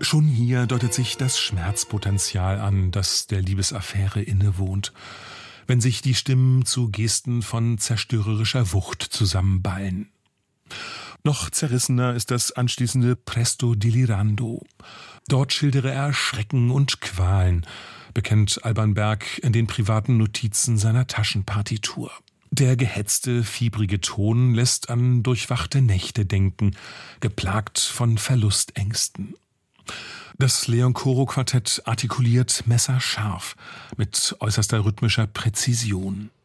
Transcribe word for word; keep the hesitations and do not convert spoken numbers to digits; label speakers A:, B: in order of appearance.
A: Schon hier deutet sich das Schmerzpotenzial an, das der Liebesaffäre innewohnt, wenn sich die Stimmen zu Gesten von zerstörerischer Wucht zusammenballen. Noch zerrissener ist das anschließende Presto delirando. Dort schildere er Schrecken und Qualen, bekennt Alban Berg in den privaten Notizen seiner Taschenpartitur. Der gehetzte, fiebrige Ton lässt an durchwachte Nächte denken, geplagt von Verlustängsten. Das Leon-Coro-Quartett artikuliert messerscharf, mit äußerster rhythmischer Präzision.